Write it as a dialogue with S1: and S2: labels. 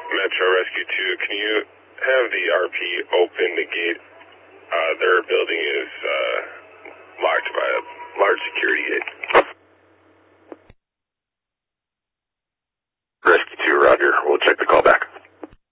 S1: Metro Rescue 2, can you have the RP open the gate? Their building is locked by a large